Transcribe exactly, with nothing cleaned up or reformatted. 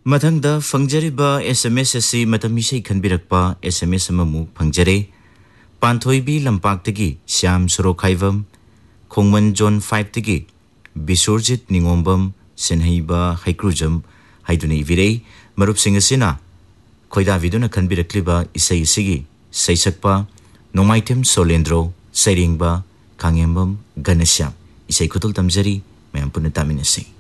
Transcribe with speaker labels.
Speaker 1: मथंगदा फंगजरिबा SMS असि मतमिसै खनबिरकपा SMS अममु फंगजरे पांथोइबी लंपाक्तगी Shyam सुरोखाइवम खोंगमन zone five तगी बिसुरजित निंगोंबम सेनहैबा हैक्रुजम हाइदुने इविरे मरुपसिंग असिना खोइदाविदुना खनबिरकलिबा इसै इसिगी सैसकपा नोंमाइथेम सोलेंद्रो सैरिंगबा खांगेंबम गणेश्याम इसै खुतुल तमजरी मैम पुनः तामिनसै